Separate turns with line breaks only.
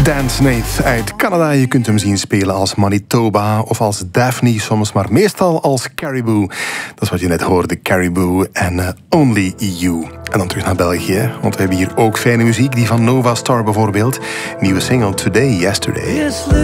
Dan Snaith uit Canada. Je kunt hem zien spelen als Manitoba of als Daphne soms, maar meestal als Caribou. Dat is wat je net hoorde, Caribou en Only You. En dan terug naar België, want we hebben hier ook fijne muziek. Die van Nova Star bijvoorbeeld. Nieuwe single Today, Yesterday.